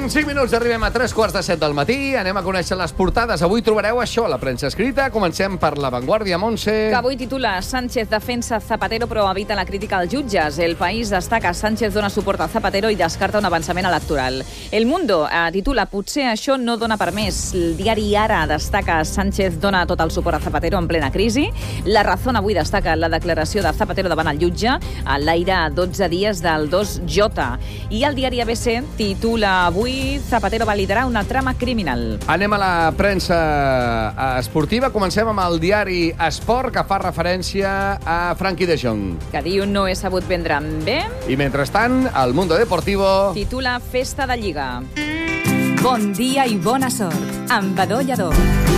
En 5 minuts arribem a 3:45 del matí. Anem a conèixer les portades. Avui trobareu això a la premsa escrita. Comencem per La Vanguardia, Montse. Que avui titula Sánchez defensa Zapatero però evita la crítica als jutges. El País destaca Sánchez dona suport a Zapatero i descarta un avançament electoral. El Mundo titula potser això no dona per més. El diari Ara destaca Sánchez dona tot el suport a Zapatero en plena crisi. La Razón avui destaca la declaració de Zapatero davant el jutge. A l'aire 12 dies del 2J. I el diari ABC titula avui Zapatero va liderar una trama criminal. Anem a la premsa esportiva. Comencem amb el diari Esport, que fa referència a Frenkie de Jong. Que diu no he sabut vendre'm bé. I mentrestant, el Mundo Deportivo Titula Festa de Lliga. Bon dia i bona sort, amb Badó Lledó.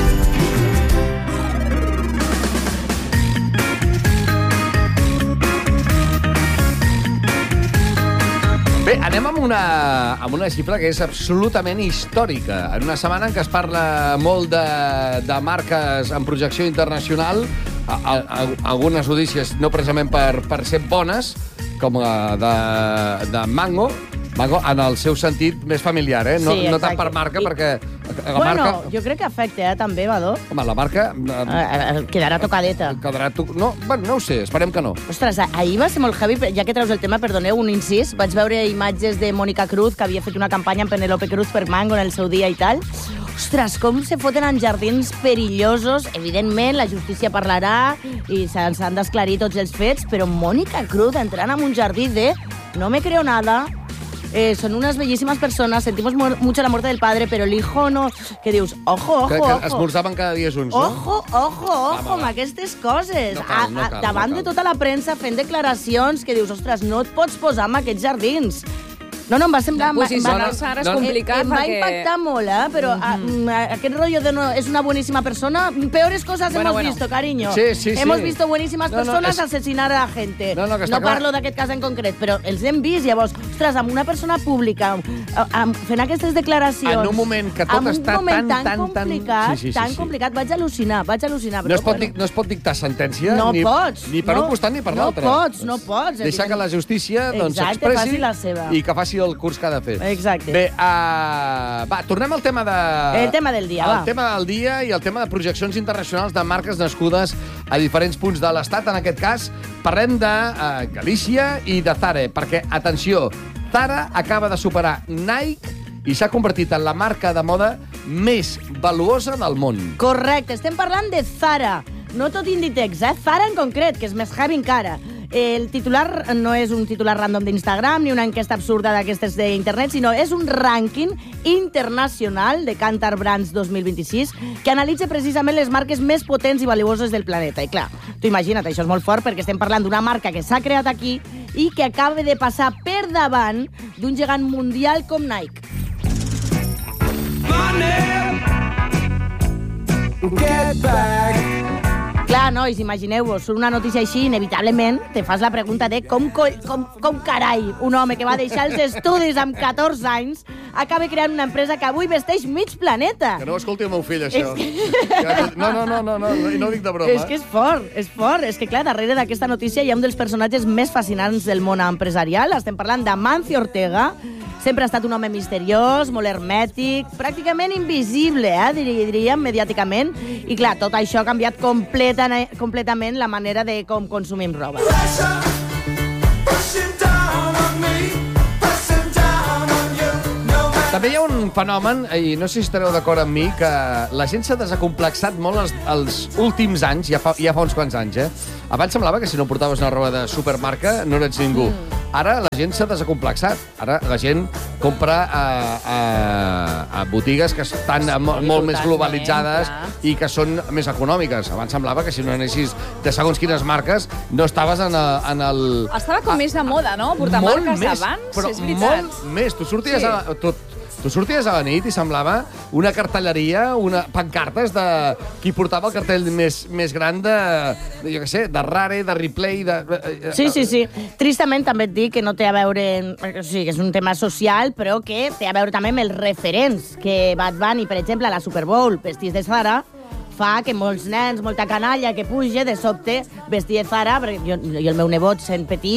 Bé, anem amb una xifra que és absolutament històrica. En una setmana en què es parla molt de marques en projecció internacional, algunes notícies no precisament per ser bones, com de Mango, en el seu sentit més familiar, no tant per marca, perquè la marca... jo crec que afecta, també, Badó. Home, la marca... Quedarà tocadeta. No ho sé, esperem que no. Ostres, ahir va ser molt heavy, ja que treus el tema, perdoneu, un incís. Vaig veure imatges de Mónica Cruz, que havia fet una campanya amb Penélope Cruz per Mango en el seu dia i tal. Ostres, com se foten en jardins perillosos. Evidentment, la justícia parlarà i s'han d'esclarir tots els fets, però Mónica Cruz entrant en un jardí de no me creo nada. Son unas bellísimas personas, sentimos mucho la muerte del padre, pero el hijo no... Que dius, ojo. Que esmorzaven cada dia junts, no? Ojo, amb aquestes coses. No cal, davant de tota la premsa fent declaracions que dius, ostres, no et pots posar en aquests jardins. No, em va semblar... Posicionar-se ara és complicat em va impactar molt, però aquest rotllo de no, és una buenísima persona... Peores cosas hemos visto, cariño. Sí. Hemos visto buenísimas personas asesinar a la gente. No parlo d'aquest cas en concret, però els hem vist, llavors, ostres, amb una persona pública, fent aquestes declaracions... En un moment que tot està tan complicat, vaig al·lucinar. No es pot dictar sentència ni per un costat ni per l'altre. No pots. Deixar que la justícia s'expressi i que faci el curs que ha de fer. Exacte. Bé, tornem al tema El tema del dia, El tema del dia i el tema de projeccions internacionals de marques nascudes a diferents punts de l'Estat. En aquest cas, parlem de Galícia i de Zara, perquè, atenció, Zara acaba de superar Nike i s'ha convertit en la marca de moda més valuosa del món. Correcte, estem parlant de Zara. No tot Inditex, Zara en concret, que és més heavy encara. El titular no és un titular random d'Instagram ni una enquesta absurda d'aquestes d'internet, sinó és un rànquing internacional de Kantar Brands 2026 que analitza precisament les marques més potents i valuoses del planeta. I clar, tu imagina't, això és molt fort perquè estem parlant d'una marca que s'ha creat aquí i que acaba de passar per davant d'un gegant mundial com Nike. Get back. Clar, nois, imagineu-vos, surt una notícia així, inevitablement te fas la pregunta de com carai un home que va deixar els estudis amb 14 anys acaba creant una empresa que avui vesteix mig planeta. Que no escolti el meu fill, això. No, ho dic de broma. És que és fort. És que, clar, darrere d'aquesta notícia hi ha un dels personatges més fascinants del món empresarial. Estem parlant d'Amancio Ortega. Sempre ha estat un home misteriós, molt hermètic, pràcticament invisible, diríem, mediàticament. I, clar, tot això ha canviat completament la manera de com consumim roba. També hi ha un fenomen, i no sé si estareu d'acord amb mi, que la gent s'ha desacomplexat molt els últims anys, ja fa uns quants anys, Abans semblava que si no portaves una roba de supermarca no eres ningú. Ara la gent s'ha desacomplexat. Ara la gent compra a botigues que estan molt més globalitzades i que són més econòmiques. Abans semblava que si no anessis de segons quines marques no estaves en el... Estava com més de moda, no? Portar marques abans, és veritat. Molt més. Tu sorties a la nit i semblava una cartelleria, pancartes de qui portava el cartell més gran de, jo què sé, de Rare, de Replay... Sí. Tristament també et dic que no té a veure... O sigui, que és un tema social, però que té a veure també amb els referents. Que Bad Bunny, per exemple, a la Super Bowl, vestits de Zara, fa que molts nens, molta canalla que puja, de sobte, vestir de Zara, perquè jo el meu nebot, sent petit,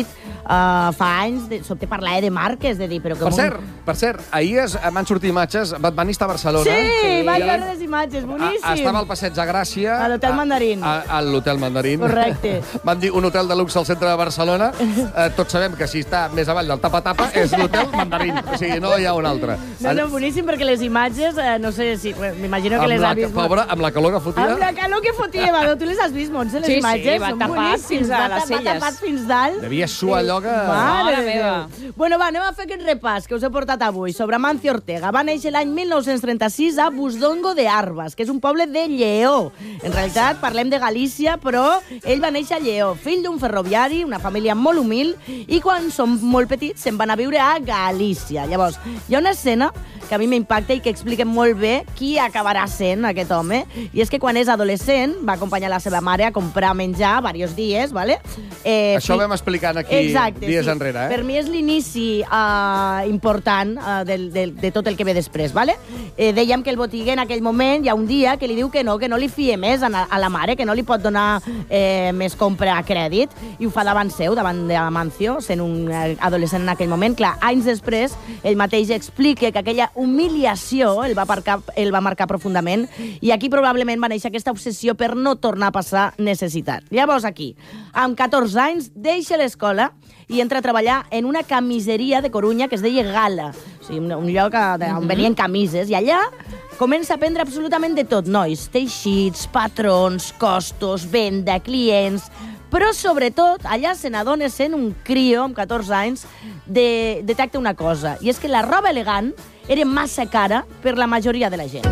fa anys, sobte parlava de marques, de dir... Però Per cert, ahir m'han sortit imatges, Bad Bunny està a Barcelona. Sí, vaig veure les imatges, boníssim. Estava al Passeig de Gràcia. A l'Hotel Mandarín. A l'Hotel Mandarín. Correcte. Van dir un hotel de luxe al centre de Barcelona. Tots sabem que si està més avall del tapa-tapa és l'Hotel Mandarín. O sigui, no hi ha un altre. No, boníssim, perquè les imatges, no sé si... M'imagino que les ha vist... Pobra, amb la calor que fotia. Amb la calor que fotia, Badó. Tu les has vist, Montse, les imatges? Sí, va tapat fins a les celles. Va tapat fins dalt. Devia suar allò que... Mare meva. Bueno, va, anem a fer aquest repàs que us he portat avui sobre Amancio Ortega. Va néixer l'any 1936 a Busdongo de Arbas, que és un poble de Lleó. En realitat, parlem de Galícia, però ell va néixer a Lleó, fill d'un ferroviari, una família molt humil, i quan som molt petits se'n van a viure a Galícia. Llavors, hi ha una escena que a mi m'impacta i que explica molt bé qui acabarà sent aquest home. I és que quan és adolescent va acompanyar la seva mare a comprar menjar diversos dies, ¿vale? Això ho vam explicant aquí dies enrere. Per mi és l'inici important de tot el que ve després, ¿vale? Dèiem que el botiguer en aquell moment hi ha un dia que li diu que no li fie més a la mare, que no li pot donar més compra a crèdit, i ho fa davant seu, davant d'Amancio, sent un adolescent en aquell moment. Clar, anys després, ell mateix explica que aquella humiliació el va marcar profundament, i aquí probablement va néixer aquesta obsessió per no tornar a passar necessitat. Llavors aquí, amb 14 anys, deixa l'escola i entra a treballar en una camiseria de Corunya que es deia Gala, o sigui, un lloc on venien camises, i allà comença a aprendre absolutament de tot, nois, teixits, patrons, costos, venda, clients, però sobretot allà se n'adona, sent un crio amb 14 anys, detecta una cosa, i és que la roba elegant era massa cara per la majoria de la gent.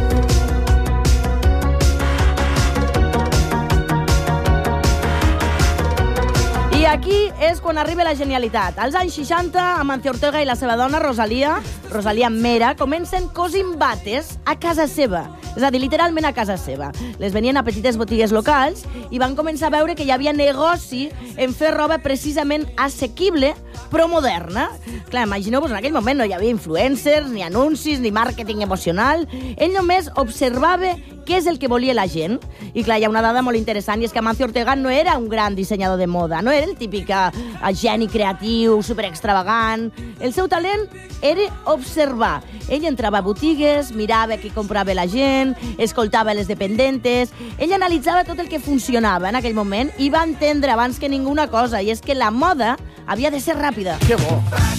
I aquí és quan arriba la genialitat. Als anys 60, Amancio Ortega i la seva dona, Rosalía Mera, comencen cosint bates a casa seva. És a dir, literalment a casa seva. Les venien a petites botigues locals i van començar a veure que hi havia negoci en fer roba precisament assequible, però moderna. Clar, imagineu-vos, en aquell moment no hi havia influencers, ni anuncis, ni màrqueting emocional. Ell només observava què és el que volia la gent. I clar, hi ha una dada molt interessant, i és que Amancio Ortega no era un gran dissenyador de moda, no era el típic geni creatiu, superextravagant. El seu talent era observar. Ell entrava a botigues, mirava què comprava la gent, escoltava les dependentes, ell analitzava tot el que funcionava en aquell moment i va entendre abans que ningú una cosa, i és que la moda havia de ser ràpida. Que bo!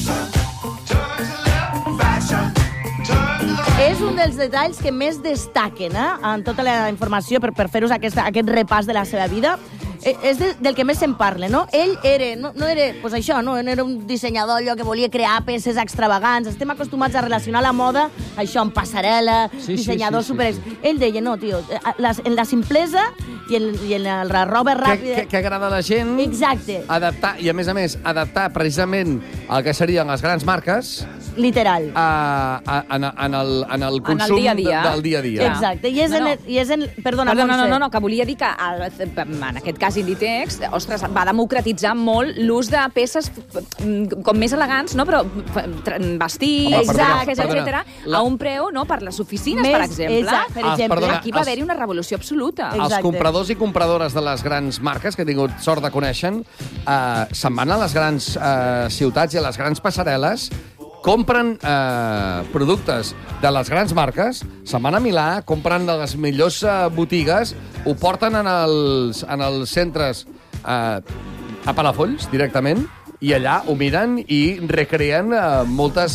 És un dels detalls que més destaquen en tota la informació per fer-vos aquest repàs de la seva vida. És del que més se'n parla, no? Ell no era, pues això, no era un dissenyador allò que volia crear peces extravagants. Estem acostumats a relacionar la moda, això, amb passarel·la, dissenyador super... Ell deia, no, tio, en la simplesa i en la roba ràpida... Que agrada a la gent. Exacte. Adaptar, i a més, adaptar precisament el que serien les grans marques... Literal. En el consum del dia a dia. Exacte. I és en... Perdona, Montse. No, que volia dir que en aquest cas Inditex, ostres, va democratitzar molt l'ús de peces com més elegants, no? Però vestits, trajes, etcètera, a un preu, no? Per les oficines, per exemple. Aquí va haver-hi una revolució absoluta. Els compradors i compradores de les grans marques, que he tingut sort de conèixer, se'n van a les grans ciutats i a les grans passarel·les, compren productes de les grans marques, se'n van a Milà, compren de les millors botigues, ho porten en els centres a Palafolls, directament, i allà ho miren i recreen molts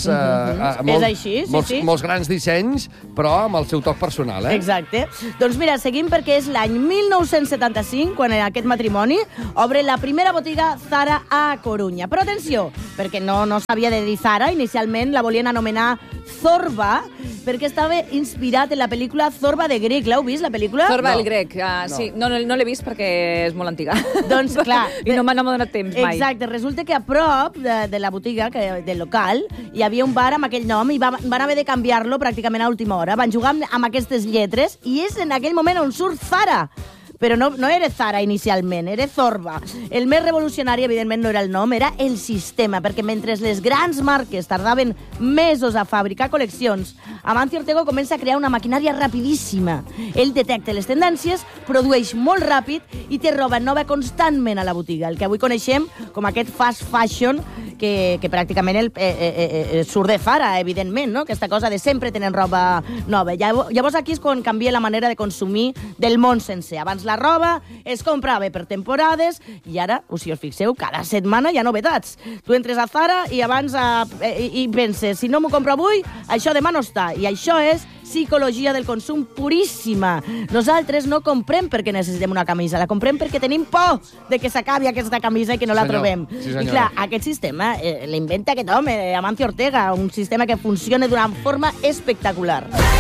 grans dissenys, però amb el seu toc personal. Exacte. Doncs mira, seguim perquè és l'any 1975, quan aquest matrimoni obre la primera botiga Zara a Corunya. Però atenció, perquè no s'havia de dir Zara, inicialment la volien anomenar Zorba, perquè estava inspirat en la pel·lícula Zorba de Grec. L'heu vist, la pel·lícula? Zorba el Grec, sí. No l'he vist perquè és molt antiga. Doncs, clar. I no m'ha donat temps mai. Exacte. Resulta que a prop de la botiga, del local, hi havia un bar amb aquell nom i van haver de canviar-lo pràcticament a última hora. Van jugar amb aquestes lletres i és en aquell moment on surt Zara. però no era Zara inicialment, era Zorba. El més revolucionari, evidentment, no era el nom, era el sistema, perquè mentre les grans marques tardaven mesos a fabricar col·leccions, Amancio Ortega comença a crear una maquinària rapidíssima. Ell detecta les tendències, produeix molt ràpid i té roba nova constantment a la botiga, el que avui coneixem com aquest fast fashion que pràcticament surt de Zara, evidentment, no? Aquesta cosa de sempre tenen roba nova. Llavors aquí és quan canvia la manera de consumir del món sencer. Abans la roba es comprava per temporades i ara, si us fixeu, cada setmana hi ha novetats. Tu entres a Zara i abans i penses, si no m'ho compro avui, això demà no està. I això és psicologia del consum puríssima. Nosaltres no comprem perquè necessitem una camisa, la comprem perquè tenim por de que s'acabi aquesta camisa i que no la trobem. Sí, I clar, aquest sistema l'inventa aquest home, Amancio Ortega, un sistema que funciona d'una forma espectacular.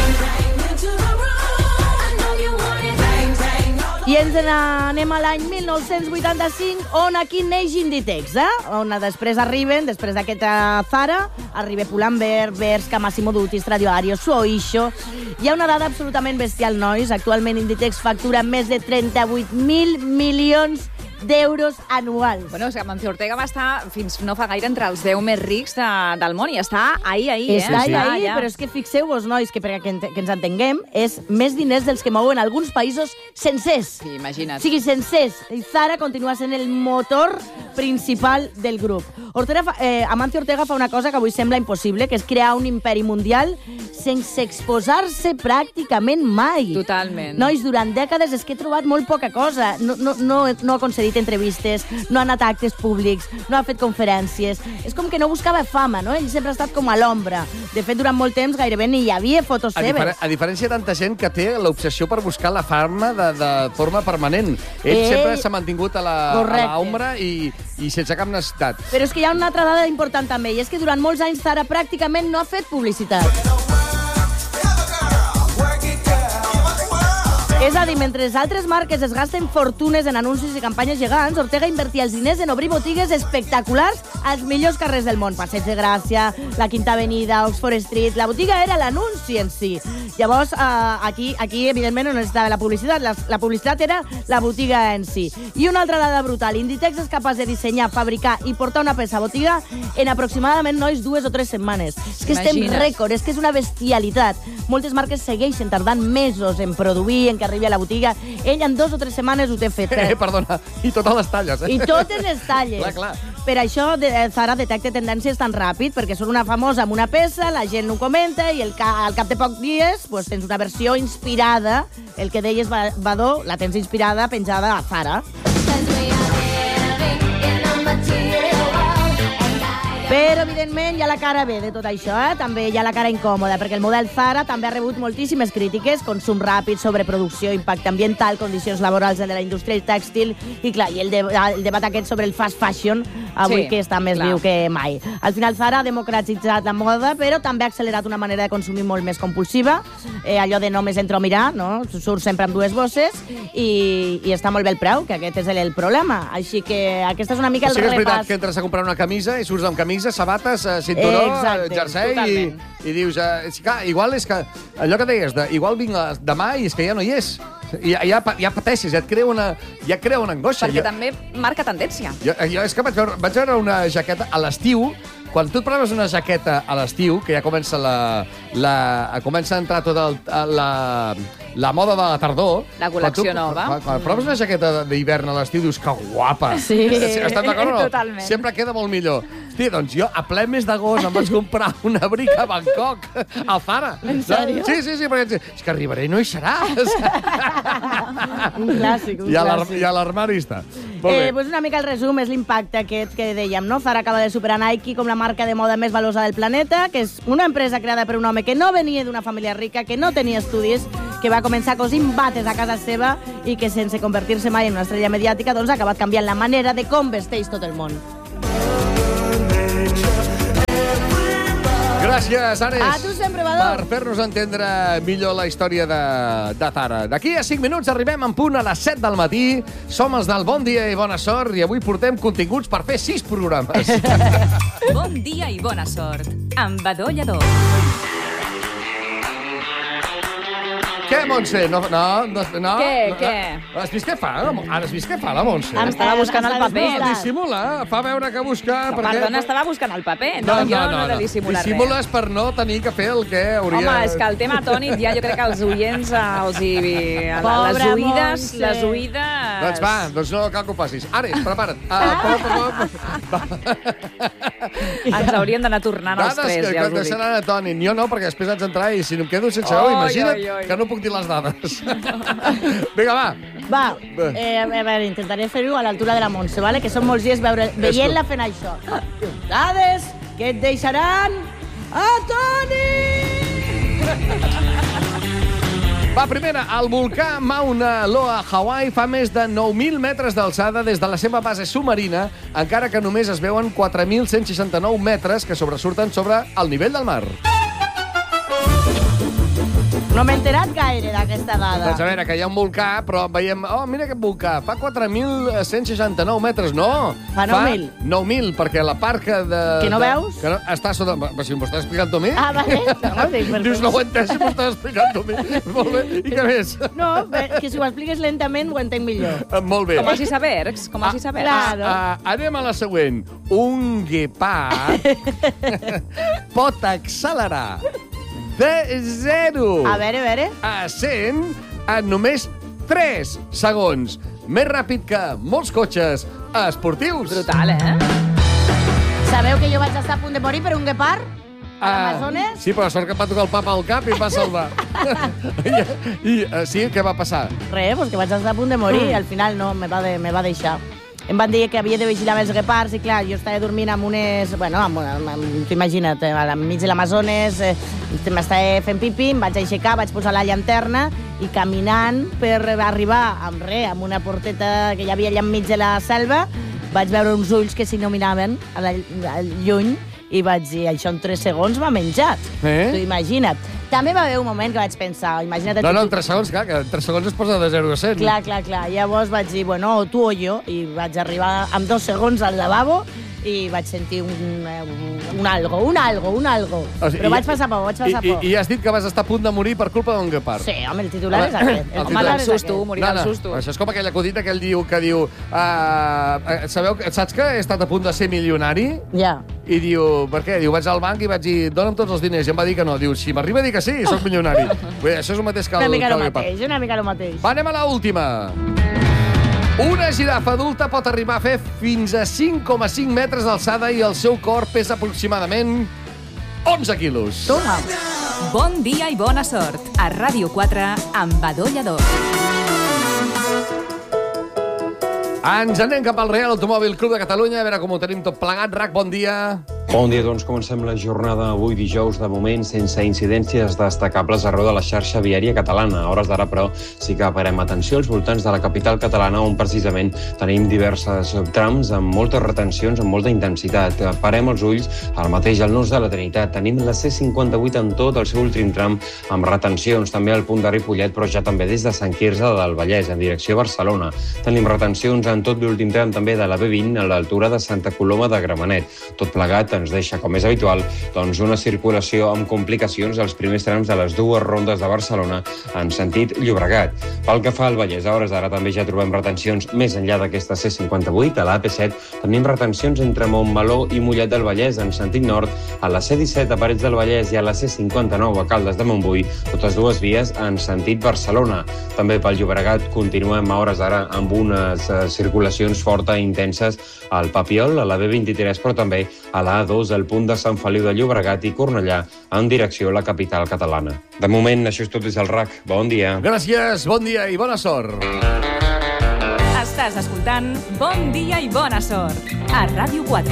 I ens n'anem a l'any 1985, on aquí neix Inditex, on després d'aquesta Zara, arriba Pull&Bear, Bershka, Massimo Dutti, Stradivarius, Suoisho. Hi ha una dada absolutament bestial, nois. Actualment Inditex factura més de 38.000 milions d'euros anuals. Bueno, Amancio Ortega va estar fins no fa gaire entre els 10 més rics del món i està ahí, Està ahí, però és que fixeu-vos, nois, que perquè que ens entenguem, és més diners dels que mouen alguns països sencers. Sí, imagina't. O sigui, sencers. I Zara continua sent el motor principal del grup. Amancio Ortega fa una cosa que avui sembla impossible, que és crear un imperi mundial sense exposar-se pràcticament mai. Totalment. Nois, durant dècades és que he trobat molt poca cosa. No ha concedit entrevistes, no ha anat a actes públics, no ha fet conferències. És com que no buscava fama, no? Ell sempre ha estat com a l'ombra. De fet, durant molt temps gairebé ni hi havia fotos seves. A diferència de tanta gent que té l'obsessió per buscar la fama de forma permanent. Ell sempre s'ha mantingut a l'ombra i sense cap necessitat. Però és que hi ha una altra dada important també, i és que durant molts anys Zara pràcticament no ha fet publicitat. És a dir, mentre altres marques es gasten fortunes en anuncis i campanyes gegants, Ortega invertia els diners en obrir botigues espectaculars als millors carrers del món. Passeig de Gràcia, la Quinta Avenida, Oxford Street... La botiga era l'anunci en si. Llavors, aquí evidentment, no necessitava la publicitat. La publicitat era la botiga en si. I una altra dada brutal. Inditex és capaç de dissenyar, fabricar i portar una peça a botiga en aproximadament, nois, 2 o 3 setmanes. És que estem rècord, és que és una bestialitat. Moltes marques segueixen tardant mesos en produir, en que arribi a la botiga. Ell en 2 o 3 setmanes ho té fet. Perdona, i totes les talles. I totes les talles. Clar. Per això Zara detecta tendències tan ràpid, perquè són una famosa amb una peça, la gent ho comenta, i al cap de pocs dies pues, tens una versió inspirada, el que deies Badó, la tens inspirada, penjada a Zara. Però, evidentment, hi ha la cara B de tot això, També hi ha la cara incòmoda, perquè el model Zara també ha rebut moltíssimes crítiques, consum ràpid, sobreproducció, impacte ambiental, condicions laborals de la indústria tèxtil, i clar, i el debat aquest sobre el fast fashion, avui que està més viu que mai. Al final, Zara ha democratitzat la moda, però també ha accelerat una manera de consumir molt més compulsiva, allò de només entro a mirar, no? Surt sempre amb 2 bosses, i està molt bé el preu, que aquest és el problema. Així que aquesta és una mica el repàs. O sigui, és veritat que entres a comprar una camisa i surts amb camisa, sabates, cinturó, jersei, i dius, clar, igual és que, allò que deies, igual vinc demà i és que ja no hi és. Ja pateixes, ja et crea una angoixa. Perquè també marca tendència. Jo és que vaig veure una jaqueta a l'estiu. Quan tu et proves una jaqueta a l'estiu, que ja comença comença a entrar tota la moda de la tardor... La col·lecció nova. Quan proves una jaqueta d'hivern a l'estiu, dius que guapa. Sí. Estan d'acord o no? Totalment. Sempre queda molt millor. Hosti, doncs jo, a ple mes d'agost, em vaig comprar un abric a Bangkok, a Zara. En sèrio? Sí, perquè és que arribaré i no hi serà. Un clàssic, un clàssic. I a l'armari està. Pues una mica el resum és l'impacte aquest que dèiem, no? Zara acaba de superar Nike com la marca de moda més valuosa del planeta, que és una empresa creada per un home que no venia d'una família rica, que no tenia estudis, que va començar cosint bates a casa seva i que sense convertir-se mai en una estrella mediàtica doncs ha acabat canviant la manera de com vesteix tot el món. Gràcies, Ares. A tu sempre, Badó. Per fer-nos entendre millor la història de Zara. D'aquí a 5 minuts arribem en punt a les 7 del matí. Som els del Bon Dia i Bona Sort i avui portem continguts per fer 6 programes. Bon dia i bona sort, amb Badó Lledó. Què, Montse? No. Què? Has vist què fa? Ara has vist què fa la Montse? Estava buscant el paper. No, dissimula. Fa veure que busca... Perdona, estava buscant el paper. No, jo no he de dissimular res. Dissimules per no tenir que fer el que hauria... Home, és que el tema atònit ja jo crec que els oients les oïdes... Doncs va, doncs no cal que ho facis. Ares, prepara't. Ens hauríem d'anar tornant els tres, ja us ho dic. Dades que deixaran atònit. Jo no, perquè després haig d'entrar i si no em quedo sense veu, imagina't que no puc dir les dades. Vinga, va. Va, a veure, intentaré fer-ho a l'altura de la Montse, vale? Que són molts dies veient-la fent això. Dades que et deixaran atònit! Va, primera, el volcà Mauna Loa, Hawaii, fa més de 9.000 metres d'alçada des de la seva base submarina, encara que només es veuen 4.169 metres que sobresurten sobre el nivell del mar. No m'he enterat gaire d'aquesta dada. Doncs a veure, que hi ha un volcà, però veiem... Oh, mira aquest volcà, fa 4.169 metres. No, fa 9.000. 9.000, perquè la parca de... Que no veus? Que no, està sota... Si m'ho estàs explicant tu a mi? Ah, vale. No, dic, dius, no ho he entès, si m'ho estàs explicant tu a mi. Molt bé, i què més? No, que si ho expliques lentament ho entenc millor. Molt bé. Com els icebergs, Claro. Anem a la següent. Un guepard pot accelerar de 0 a veure. a 100 en només 3 segons. Més ràpid que molts cotxes esportius. Brutal, Sabeu que jo vaig estar a punt de morir per un guepard? A l'Amazones? Sí, però sort que em va tocar el papa al cap i em va salvar. Sí, què va passar? Res, pues que vaig estar a punt de morir i al final no, me va deixar. Em van dir que havia de vigilar els guepards i, clar, jo estava dormint amb unes... Bueno, imagina't, al mig de l'Amazones, m'estava fent pipi, em vaig aixecar, vaig posar la llanterna i caminant per arribar amb una porteta que hi havia allà enmig de la selva, vaig veure uns ulls que s'il·luminaven lluny i vaig dir, això en 3 segons m'ha menjat. Tu imagina't. També va haver un moment que vaig pensar, imagina't... No, en 3 segons, clar, que en 3 segons es posa de 0 a 100. Clar. Llavors vaig dir, bueno, o tu o jo, i vaig arribar amb 2 segons al lavabo i vaig sentir un algo. O sigui, però vaig passar por. I has dit que vas estar a punt de morir per culpa d'un guepard. Sí, home, el titular és aquest. El titular és susto, morir del susto. Això és com aquella acudita que ell diu, saps que he estat a punt de ser milionari? Ja. I diu, per què? Diu, vaig al banc i vaig dir, dona'm tots els diners. I em va dir que no. Diu, si m'arriba a dir que sí, soc milionari. Això és el mateix que el guepard. Una mica el mateix. Va, anem a l'última. Una girafa adulta pot arribar a fer fins a 5,5 metres d'alçada i el seu cor pesa aproximadament 11 quilos. Toma. Bon dia i bona sort. A Ràdio 4 amb Badó Lledó. Ens anem cap al Real Automòbil Club de Catalunya, a veure com ho tenim tot plegat. Rac, bon dia. Bon dia, doncs comencem la jornada avui dijous, de moment sense incidències destacables arreu de la xarxa viària catalana. A hores d'ara, però, sí que parem atenció als voltants de la capital catalana, on precisament tenim diverses trams amb moltes retencions, amb molta intensitat. Parem els ulls al mateix al Nus de la Trinitat. Tenim la C58 en tot el seu últim tram amb retencions, també al punt de Ripollet, però ja també des de Sant Quirze del Vallès, en direcció a Barcelona. Tenim retencions en tot l'últim tram també de la B20 a l'altura de Santa Coloma de Gramenet. Tot plegat ens deixa, com és habitual, doncs una circulació amb complicacions als primers trams de les dues rondes de Barcelona en sentit Llobregat. Pel que fa al Vallès, a hores d'ara també ja trobem retencions més enllà d'aquesta C58. A l'AP7 tenim retencions entre Montmeló i Mollet del Vallès en sentit nord, a la C17 a Parets del Vallès i a la C59 a Caldes de Montbui, totes dues vies en sentit Barcelona. També pel Llobregat continuem a hores d'ara amb unes circulacions fortes i intenses al Papiol, a la B23, però també a la A2 al punt de Sant Feliu de Llobregat i Cornellà en direcció a la capital catalana. De moment, això és tot des del RAC. Bon dia. Gràcies, bon dia i bona sort. Estàs escoltant Bon dia i bona sort a Ràdio 4.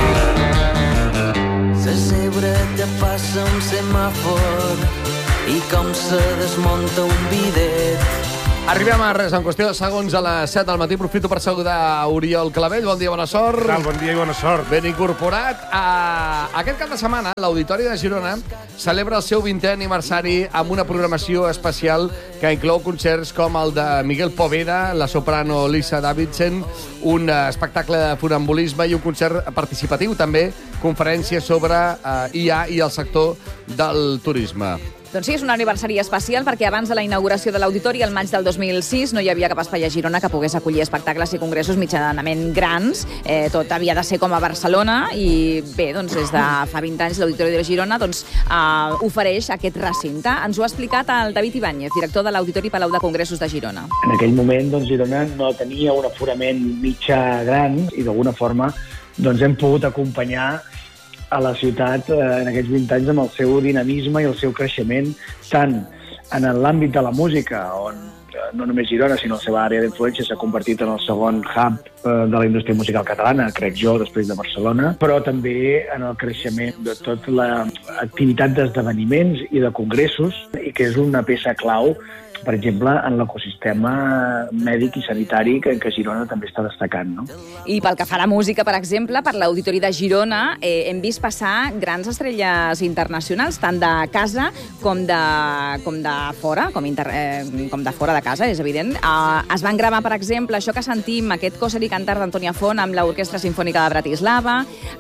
La zebra que passa un semàfor i com se desmunta un bidet. Arribem a res, en qüestió de segons a les 7 del matí. Aprofito per saludar Oriol Clavell. Bon dia, bona sort. Bon dia i bona sort. Ben incorporat. Aquest cap de setmana, l'Auditori de Girona celebra el seu 20è aniversari amb una programació especial que inclou concerts com el de Miguel Poveda, la soprano Lisa Davidson, un espectacle de funambulisme i un concert participatiu també, conferències sobre IA i el sector del turisme. Doncs sí, és un aniversari especial perquè abans de la inauguració de l'auditori, al maig del 2006, no hi havia cap espai a Girona que pogués acollir espectacles i congressos mitjanament grans. Tot havia de ser com a Barcelona i bé, doncs des de fa 20 anys l'Auditori de Girona ofereix aquest recinte. Ens ho ha explicat el David Ibáñez, director de l'Auditori Palau de Congressos de Girona. En aquell moment, doncs, Girona no tenia un aforament mitjà gran i d'alguna forma doncs, hem pogut acompanyar a la ciutat en aquests 20 anys amb el seu dinamisme i el seu creixement, tant en l'àmbit de la música, on no només Girona, sinó la seva àrea d'influència s'ha convertit en el segon hub de la indústria musical catalana, crec jo, després de Barcelona, però també en el creixement de tota l'activitat d'esdeveniments i de congressos, i que és una peça clau, per exemple, en l'ecosistema mèdic i sanitari que Girona també està destacant. No? I pel que fa a la música, per exemple, per l'Auditori de Girona hem vist passar grans estrelles internacionals, tant de casa com de fora, com de fora de casa, és evident. Es van gravar, per exemple, això que sentim, aquest Cosser i cantar d'Antònia Font amb l'Orquestra Simfònica de Bratislava.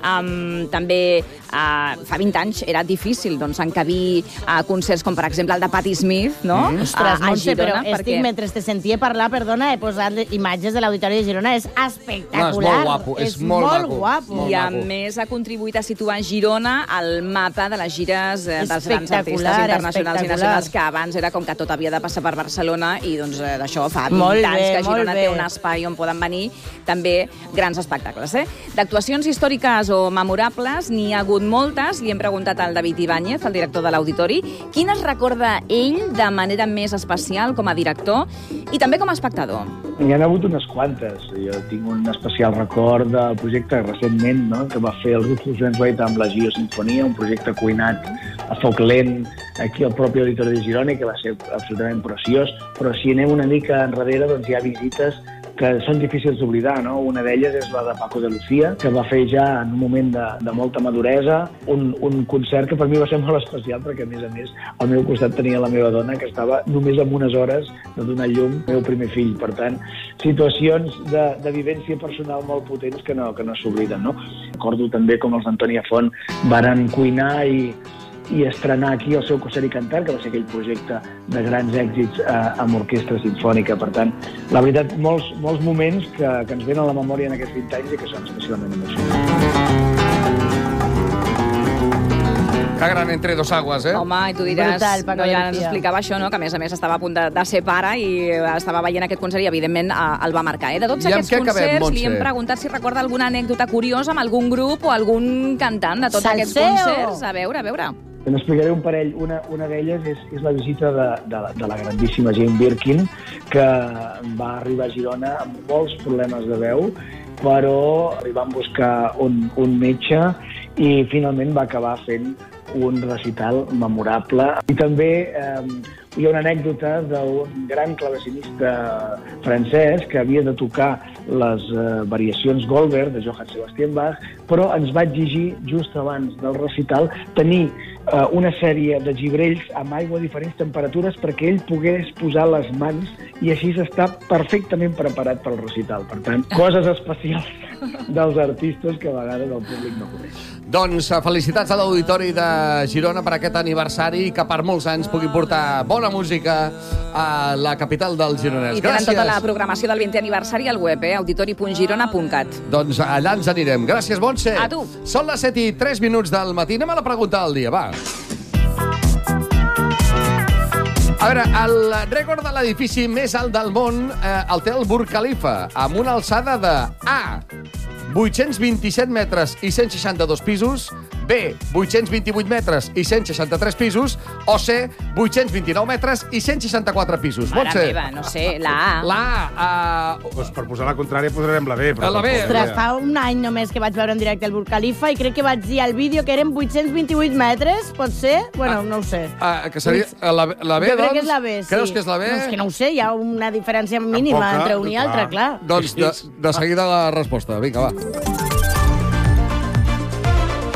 També fa 20 anys era difícil encabir concerts com, per exemple, el de Patti Smith, no? Ostres, Montse, Girona, però estic, mentre te sentia parlar, perdona, he posat imatges de l'Auditori de Girona, és espectacular. No, és molt guapo, és molt guapo. I a més ha contribuït a situar Girona al mapa de les gires dels grans artistes internacionals i nacionals, que abans era com que tot havia de passar per Barcelona i doncs d'això fa 20 anys que Girona té un espai on poden venir també grans espectacles. D'actuacions històriques o memorables n'hi ha hagut moltes. Li hem preguntat al David Ibáñez, el director de l'Auditori, quines recorda ell de manera més especial com a director i també com a espectador. Hi ha hagut unes quantes. Jo tinc un especial record del projecte recentment, no?, que va fer el grup Fluxuensweight amb la Gio Sinfonia, un projecte cuinat a foc lent aquí al propi Auditori de Girona, que va ser absolutament preciós, però si anem una mica enrere, doncs hi ha visites que són difícils d'oblidar, no? Una d'elles és la de Paco de Lucía, que va fer ja en un moment de molta maduresa, un concert que per mi va ser molt especial, perquè a més al meu costat tenia la meva dona, que estava només en unes hores de donar llum al meu primer fill. Per tant, situacions de vivència personal molt potents que no s'obliden, no? Recordo també com els d'Antònia Font varen cuinar i estrenar aquí el seu Cosser i cantar, que va ser aquell projecte de grans èxits amb orquestra simfònica. Per tant, la veritat, molts moments que ens venen a la memòria en aquests 20 anys i que són especialment emocionants. Que gran entre dos aguas, Home, i tu diràs, brutal, Paco ja García. ens explicava això, no?, que a més estava a punt de ser pare i estava veient aquest concert i, evidentment, el va marcar. De tots aquests concerts, li hem preguntat si recorda alguna anècdota curiosa amb algun grup o algun cantant de tots aquests concerts. A veure. N'explicaré un parell. Una d'elles és la visita de la grandíssima Jane Birkin, que va arribar a Girona amb molts problemes de veu, però li van buscar un metge i finalment va acabar fent un recital memorable. I també hi ha una anècdota d'un gran clavecinista francès que havia de tocar les variacions Goldberg de Johann Sebastian Bach, però ens va exigir, just abans del recital, tenir una sèrie de gibrells amb aigua a diferents temperatures perquè ell pogués posar les mans i així està perfectament preparat pel recital. Per tant, coses especials dels artistes que a vegades el públic no coneix. Doncs felicitats a l'Auditori de Girona per aquest aniversari, que per molts anys pugui portar bona música a la capital del gironès. I tenen tota la programació del 20è aniversari al web, auditori.girona.cat. Doncs allà ens anirem. Gràcies, Montse. A tu. Són les 7:03 del matí. Anem a la pregunta del dia, va. A veure, el rècord de l'edifici més alt del món el té el Burj Khalifa, amb una alçada de A, 827 metres i 162 pisos, B, 828 metres i 163 pisos, o C, 829 metres i 164 pisos. Mare meva, no sé, la A. La A. Doncs per posar la contrària posarem la B. Però La B. Ostres, fa un any només que vaig veure en directe el Burj Khalifa i crec que vaig dir al vídeo que eren 828 metres, pot ser? Bueno, no ho sé. Que seria la B, Jo doncs? crec que és la B, sí. Creus que és la B? No, és que no ho sé, hi ha una diferència mínima entre un i altre, clar. Doncs de seguida la resposta. Vinga, va.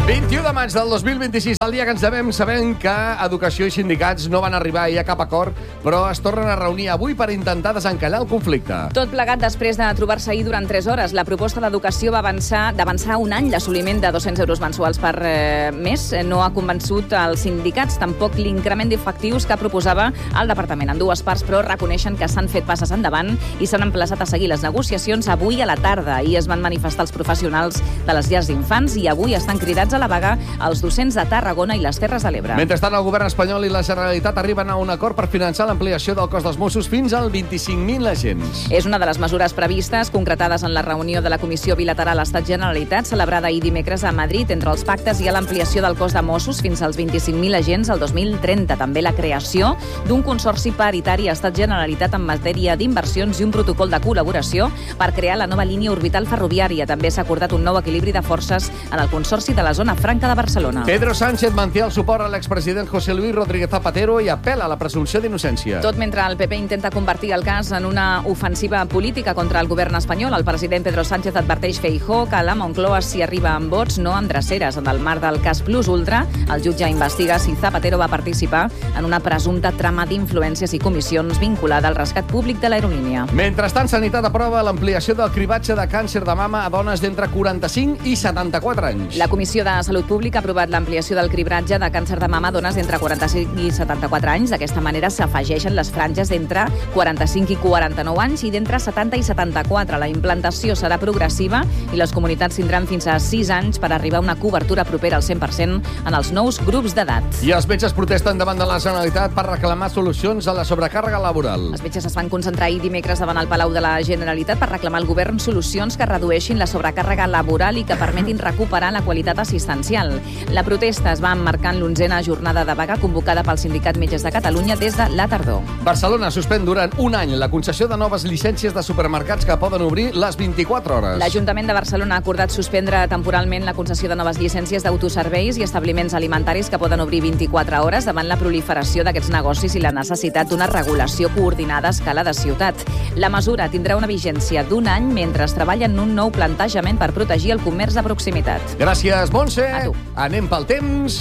21 de maig del 2026, el dia que ens devem sabent que Educació i sindicats no van arribar a cap acord, però es tornen a reunir avui per intentar desencallar el conflicte. Tot plegat després de trobar-se ahir durant 3 hores. La proposta d'Educació va d'avançar un any l'assoliment de 200 euros mensuals per mes. No ha convençut els sindicats, tampoc l'increment d'efectius que proposava el departament. Ambdues parts, però, reconeixen que s'han fet passes endavant i s'han emplaçat a seguir les negociacions avui a la tarda. Ahir es van manifestar els professionals de les llars d'infants i avui estan cridats a la vaga els docents de Tarragona i les Terres de l'Ebre. Mentrestant, el govern espanyol i la Generalitat arriben a un acord per finançar l'ampliació del cos dels Mossos fins al 25.000 agents. És una de les mesures previstes, concretades en la reunió de la Comissió Bilateral Estat-Generalitat, celebrada ahir dimecres a Madrid. Entre els pactes hi ha l'ampliació del cos de Mossos fins als 25.000 agents al 2030. També la creació d'un consorci paritari Estat-Generalitat en matèria d'inversions i un protocol de col·laboració per crear la nova línia orbital ferroviària. També s'ha acordat un nou equilibri de forces en el consorci de la Zona Franca de Barcelona. Pedro Sánchez manté el suport a l'expresident José Luis Rodríguez Zapatero i apel·la a la presumpció d'innocència. Tot mentre el PP intenta convertir el cas en una ofensiva política contra el govern espanyol, el president Pedro Sánchez adverteix Feijóo que la Moncloa s'hi arriba amb vots, no amb dreceres. En el marc del cas Plus Ultra, el jutge investiga si Zapatero va participar en una presumpta trama d'influències i comissions vinculada al rescat públic de l'aerolínia. Mentrestant, Sanitat aprova l'ampliació del cribatge de càncer de mama a dones d'entre 45 i 74 anys. La Comissió de Salut Pública ha aprovat l'ampliació del cribratge de càncer de mama a dones d'entre 45 i 74 anys. D'aquesta manera s'afegeixen les franges d'entre 45 i 49 anys i d'entre 70 i 74. La implantació serà progressiva i les comunitats tindran fins a 6 anys per arribar a una cobertura propera al 100% en els nous grups d'edat. I els metges protesten davant de la Generalitat per reclamar solucions a la sobrecàrrega laboral. Els metges es van concentrar ahir dimecres davant el Palau de la Generalitat per reclamar al govern solucions que redueixin la sobrecàrrega laboral i que permetin recuperar la qualitat assistencial. La protesta es va emmarcar en l'11a jornada de vaga convocada pel Sindicat Metges de Catalunya des de la tardor. Barcelona suspèn durant un any la concessió de noves llicències de supermercats que poden obrir les 24 hores. L'Ajuntament de Barcelona ha acordat suspendre temporalment la concessió de noves llicències d'autoserveis i establiments alimentaris que poden obrir 24 hores davant la proliferació d'aquests negocis i la necessitat d'una regulació coordinada a escala de ciutat. La mesura tindrà una vigència d'un any mentre es treballa en un nou plantejament per protegir el comerç de proximitat. Gràcies, Montse. A tu. Anem pel temps.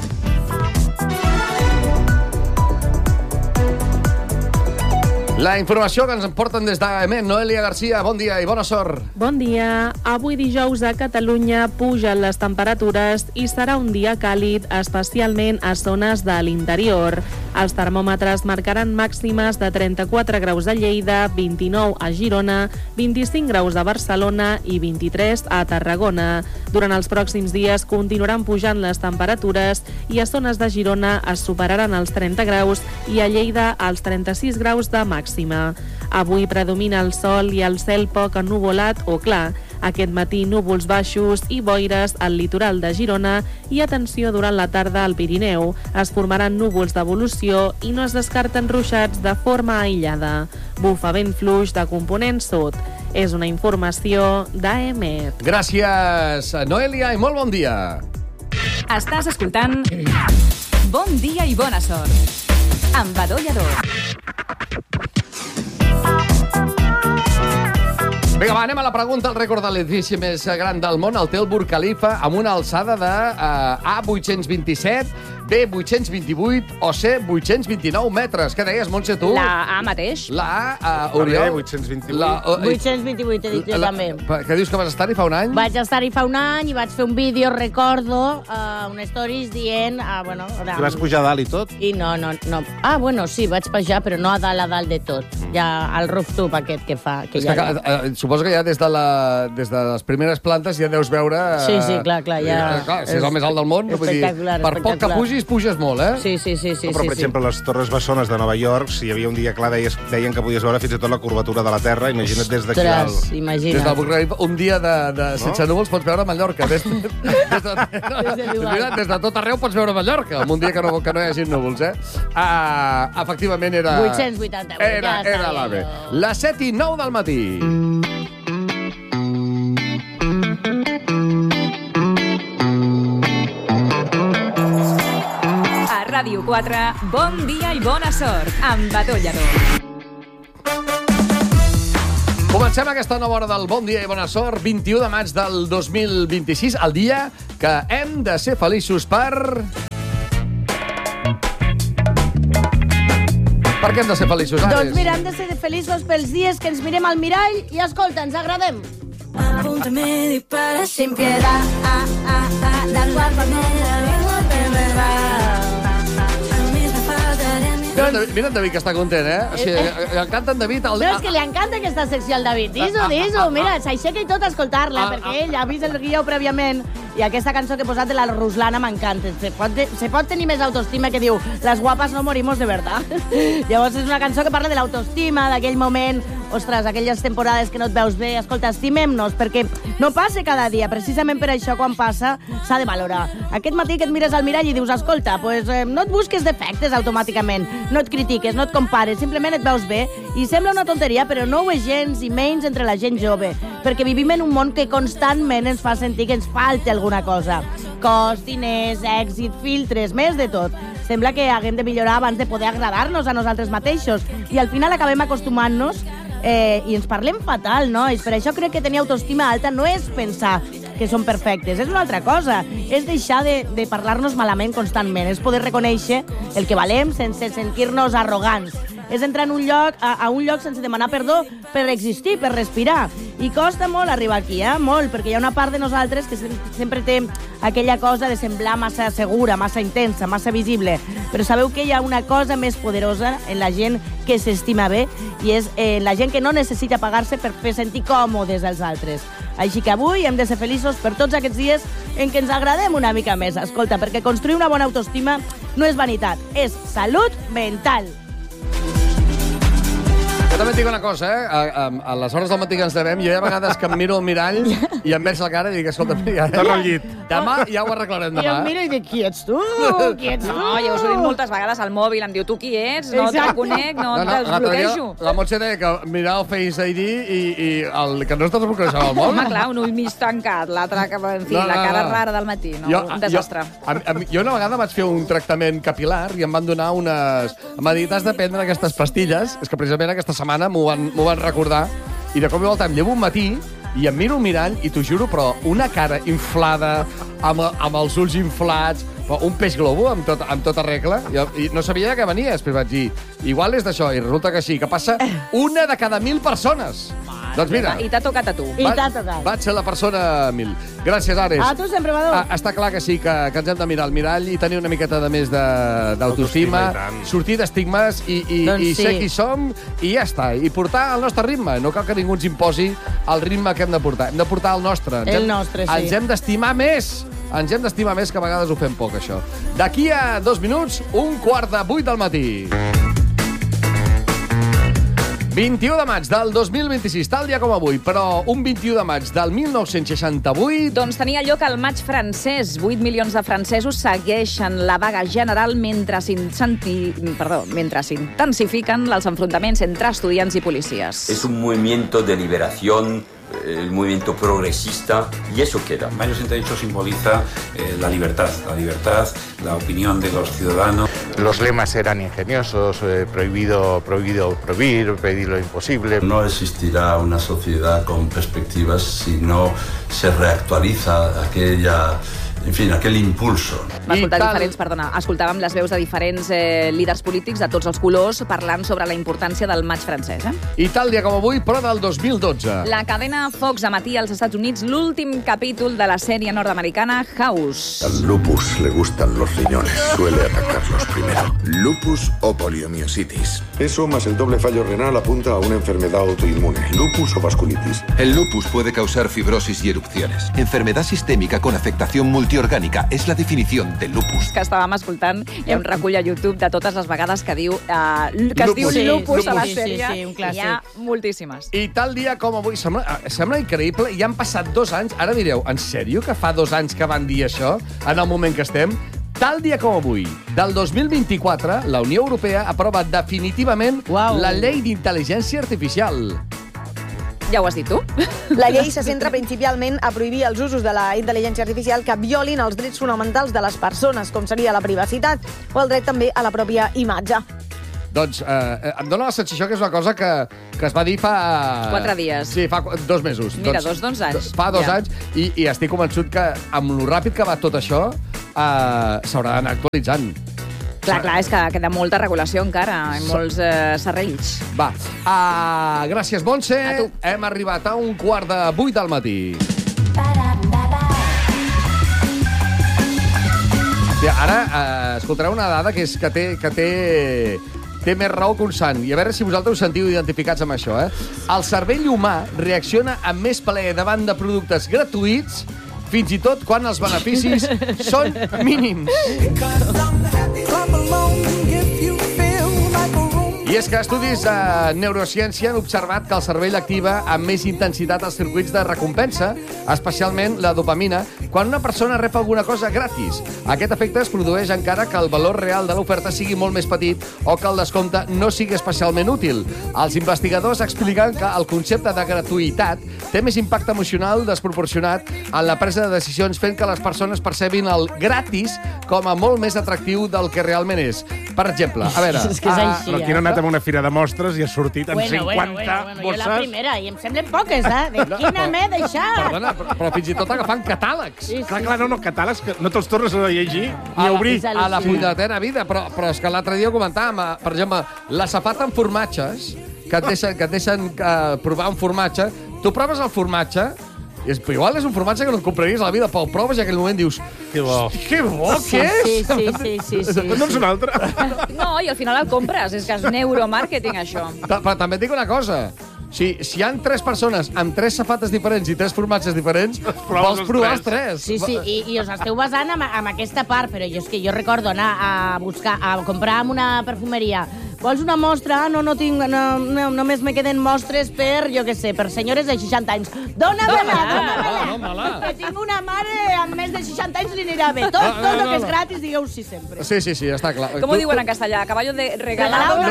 La informació que ens porten des d'AEMET. Noelia Garcia, bon dia i bona sort. Bon dia. Avui dijous a Catalunya pugen les temperatures i serà un dia càlid, especialment a zones de l'interior. Els termòmetres marcaran màximes de 34 graus a Lleida, 29 a Girona, 25 graus a Barcelona i 23 a Tarragona. Durant els pròxims dies continuaran pujant les temperatures i a zones de Girona es superaran els 30 graus i a Lleida els 36 graus de màxima. Avui predomina el sol i el cel poc ennuvolat o clar. Aquest matí núvols baixos i boires al litoral de Girona i atenció durant la tarda al Pirineu. Es formaran núvols d'evolució i no es descarten ruixats de forma aïllada. Bufa vent fluix de component sud. És una informació d'AEMET. Gràcies, Noelia, i molt bon dia. Estàs escoltant Bon dia i bona sort amb Badó Lladó. Vinga, va, anem a la pregunta. El rècord de l'edifici més gran del món el té el Burj Khalifa amb una alçada de A827, B828 o C829 metres. Què deies, Montse, tu? La A mateix. La A, Oriol? 828. 828, he dit jo també. Què dius que vas estar-hi fa un any? Vaig estar-hi fa un any i vaig fer un vídeo, recordo, un stories dient... bueno, I vas pujar a dalt i tot? I no. Ah, bueno, sí, vaig pujar, però no a dalt de tot. Ja al rooftop aquest que fa... Que és que, suposo que ja des de les primeres plantes ja deus veure... Sí, clar, ja... Clar, si és el més alt del món, espectacular, per poc que puges molt, eh? Sí. Però, per exemple, les Torres Bessones de Nova York, si hi havia un dia clar, deien que podies veure fins i tot la curvatura de la Terra. Imagina't des d'aquí dalt. Imagina't. Des del Burj Khalifa, un dia sense núvols pots veure Mallorca. Des de tot arreu pots veure Mallorca, en un dia que no hi hagi núvols, eh? Efectivament era... 888. Era l'AVE. Les 7:09 del matí. Ràdio 4, bon dia i bona sort amb Badó Lladó. Comencem aquesta nova hora del Bon Dia i Bona Sort, 21 de maig del 2026, el dia que hem de ser feliços per què hem de ser feliços, Ares? Doncs mira, hem de ser feliços pels dies que ens mirem al mirall i, escolta, ens agradem. Apúntame, dispara sin piedad, da igual por medio de verdad. Mira en David, que està content, eh? O sigui, li encanta en David... No, és que li encanta aquesta secció al David. Dis-ho. Mira, s'aixeca i tot a escoltar-la, perquè ell ha vist el guió prèviament i aquesta cançó que he posat de la Ruslana m'encanta. Se pot tenir més autoestima que diu «Las guapas no morimos de verdad». Llavors és una cançó que parla de l'autoestima, d'aquell moment, ostres, aquelles temporades que no et veus bé. Escolta, estimem-nos, perquè no passa cada dia. Precisament per això, quan passa, s'ha de valorar. Aquest matí que et mires al mirall i dius «Escolta, pues, no et busques defectes automàticament, no et critiques, no et compares, simplement et veus bé». I sembla una tonteria, però no ho és gens, i menys entre la gent jove, perquè vivim en un món que constantment ens fa sentir que ens falta alguna cosa. Cost, diners, èxit, filtres, més de tot. Sembla que haguem de millorar abans de poder agradar-nos a nosaltres mateixos. I al final acabem acostumant-nos i ens parlem fatal, nois. Per això crec que tenir autoestima alta no és pensar que són perfectes, és una altra cosa. És deixar de parlar-nos malament constantment. És poder reconèixer el que valem sense sentir-nos arrogants. És entrar en un lloc, a un lloc sense demanar perdó per existir, per respirar. I costa molt arribar aquí, molt, perquè hi ha una part de nosaltres que sempre té aquella cosa de semblar massa segura, massa intensa, massa visible. Però sabeu que hi ha una cosa més poderosa en la gent que s'estima bé i és la gent que no necessita pagar-se per fer sentir còmodes als altres. Així que avui hem de ser feliços per tots aquests dies en què ens agradem una mica més. Escolta, perquè construir una bona autoestima no és vanitat, és salut mental. Jo també et dic una cosa, a les hores del matí que ens devem, jo hi ha vegades que em miro al mirall i em veig la cara i dic, escolta, demà ja ho arreglarem demà. I em miro i dic, qui ets tu? Qui ets tu? No, jo us ho dic moltes vegades al mòbil, em diu, tu qui ets? No te'l conec, no te'ls bloquejo. La Montse deia que mirar el Face ID i que no estàs bloquejant el mòbil. Home, clar, un ull mig tancat, l'altre, en fi, la cara rara del matí, no? Un desastre. Jo una vegada vaig fer un tractament capilar i em van donar unes... Em va dir, t'has de prendre aquestes pastilles, és que precisament aquesta setmana m'ho van recordar, i de cop i volta em llevo un matí i em miro al mirall i t'ho juro, però una cara inflada, amb els ulls inflats, un peix globo amb tota regla, i no sabia que venia, després vaig dir, igual és d'això, i resulta que sí, que passa una de cada 1.000 persones. Doncs mira... I t'ha tocat a tu. I t'ha tocat. Vaig ser la persona 1000. Gràcies, Ares. A tu sempre, Badó. Està clar que sí, que ens hem de mirar al mirall i tenir una miqueta de més d'autoestima, sortir d'estigmes i ser qui som, i ja està. I portar el nostre ritme. No cal que ningú ens imposi el ritme que hem de portar. Hem de portar el nostre. El nostre, sí. Ens hem d'estimar més. Ens hem d'estimar més, que a vegades ho fem poc, això. D'aquí a 2 minuts, 7:15 del matí. 21 de maig del 2026, tal dia com avui, però un 21 de maig del 1968... Doncs tenia lloc el maig francès. 8 milions de francesos segueixen la vaga general mentre s'intensifiquen els enfrontaments entre estudiants i policies. Es un movimiento de liberación, el movimiento progresista, y eso queda. Mayo 68 simboliza la libertad, la opinión de los ciudadanos. Los lemas eran ingeniosos, prohibido prohibir, pedir lo imposible. No existirá una sociedad con perspectivas si no se reactualiza aquell impulso. Escoltàvem les veus de diferents líders polítics de tots els colors parlant sobre la importància del maig francès. I tal dia com avui, però del 2012. La cadena Fox emetia als Estats Units l'últim capítol de la sèrie nord-americana House. Al lupus le gustan los riñones. Suele atacarlos primero. ¿Lupus o poliomiositis? Eso más el doble fallo renal apunta a una enfermedad autoinmune. ¿Lupus o vasculitis? El lupus puede causar fibrosis y erupciones. Enfermedad sistémica con afectación multiorgánica es la definición de lupus. Que estàvem escoltant, hi ha un recull a YouTube de totes les vegades que diu lupus a la sèrie. Sí, un clàssic. Hi ha moltíssimes. I tal dia com avui, sembla increïble, i han passat 2 anys, ara direu, en sèrio que fa 2 anys que van dir això, en el moment que estem? Tal dia com avui, del 2024, la Unió Europea aprova definitivament la llei d'intel·ligència artificial. Ja ho has dit tu. La llei se centra principalment a prohibir els usos de la intel·ligència artificial que violin els drets fonamentals de les persones, com seria la privacitat o el dret també a la pròpia imatge. Doncs em dóna la sensació que és una cosa que es va dir fa... 4 dies. Sí, fa 2 mesos. Mira, doncs anys. Fa 2 anys, i estic convençut que amb lo ràpid que va tot això s'haurà d'anar actualitzant. Clar, és que queda molta regulació encara en molts serrells. Va, gràcies, Montse. Hem arribat a 7:45 del matí. Ara escoltareu una dada que és que té més raó que un sant. I a veure si vosaltres us sentiu identificats amb això. El cervell humà reacciona amb més plaer davant de productes gratuïts, fins i tot quan els beneficis són mínims. I és que estudis de neurociència han observat que el cervell activa amb més intensitat els circuits de recompensa, especialment la dopamina, quan una persona rep alguna cosa gratis. Aquest efecte es produeix encara que el valor real de l'oferta sigui molt més petit o que el descompte no sigui especialment útil. Els investigadors expliquen que el concepte de gratuïtat té més impacte emocional desproporcionat en la presa de decisions, fent que les persones percebin el gratis com a molt més atractiu del que realment és. Per exemple, a veure... És que és així, Però qui no ha anat a una fira de mostres i ha sortit amb 50 bosses... Jo la primera, i em semblen poques, De quina m'he deixat? Perdona, però fins i tot agafant catàlegs. Clar, no, catàlegs que no te'ls tornes a llegir ni a obrir. A la punyetera vida, però és que l'altre dia ho comentàvem, per exemple, la safata amb formatges, que et deixen provar un formatge, tu proves el formatge, igual és un formatge que no et compraries a la vida, però el proves i en aquell moment dius... Que bo. Que bo, què és? Sí. No ets un altre. No, i al final el compres. És que és neuromàrqueting, això. Però també et dic una cosa. Si hi ha 3 persones amb 3 safates diferents i 3 formatges diferents, vols provar els 3. Sí, i us esteu basant en aquesta part, però jo recordo anar a comprar en una perfumeria. Vols una mostra? No tinc, només me queden mostres per, jo què sé, per senyores de 60 anys. Dóna-me-la! Que tinc una mare amb més de 60 anys li anirà bé. Tot el que és gratis, digueu sí sempre. Sí, està clar. Com ho diuen en castellà? Caballo de regalado.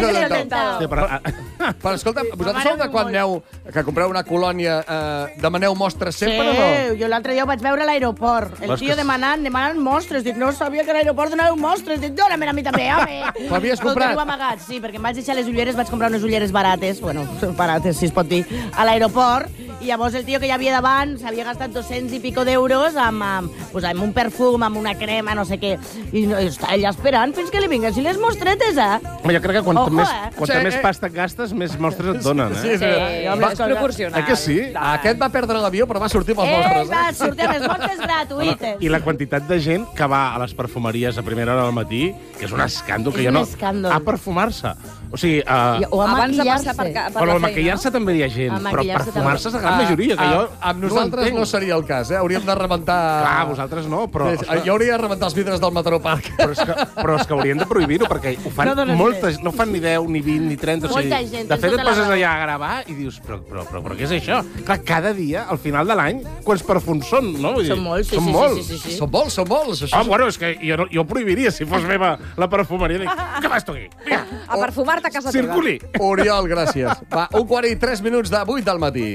Però escolta, vosaltres sou de quan aneu, que compreu una colònia, demaneu mostres sempre o no? Sí, jo l'altre dia ho vaig veure a l'aeroport. El tio demanant mostres. Dic, no sabia que a l'aeroport donàveu mostres. Dic, dóna-me a mi també, home. Ho havies comprat? Sí, perquè em vaig deixar les ulleres, vaig comprar unes ulleres barates, barates, si es pot dir, a l'aeroport, i llavors el tio que hi havia davant s'havia gastat 200 i pico d'euros amb un perfum, amb una crema, no sé què, i està allà esperant fins que li vinguessin les mostretes, Jo crec que quanta més pasta et gastes, més mostres et donen, Sí, és proporcional. Que sí? Aquest va perdre l'avió, però va sortir amb les mostres. Va sortir amb les mostres gratuïtes. I la quantitat de gent que va a les perfumeries a primera hora del matí, que és un escàndol, que ja no... A perfumar-se. O sigui... O a maquillar-se. Però a maquillar-se també hi ha gent, però perfumar-se és la gran majoria, que jo amb nosaltres no seria el cas, Hauríem de rebentar... Clar, vosaltres no, però... Jo hauria de rebentar els vidres del Mataró Park. Però és que haurien de prohibir-ho, perquè ho fan moltes... No fan ni 10, ni 20, ni 30, o sigui... De fet, et poses allà a gravar i dius, però què és això? Clar, cada dia, al final de l'any, quants perfums són, no? Són molts, sí. Són molts. Bueno, és que jo ho prohibiria si fos meva la perfumeria. Dic, què fas tu aquí? A perfumar-te a casa teva. Circuli. Oriol, gràcies. Va, 1:43 de 8 del matí.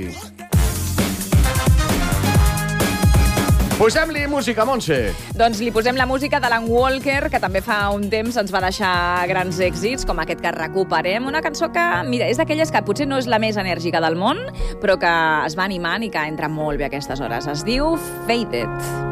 Posem-li música, Montse. Doncs li posem la música d'Alan Walker, que també fa un temps ens va deixar grans èxits, com aquest que recuperem. Una cançó que, mira, és d'aquelles que potser no és la més enèrgica del món, però que es va animant i que entra molt bé a aquestes hores. Es diu Faded.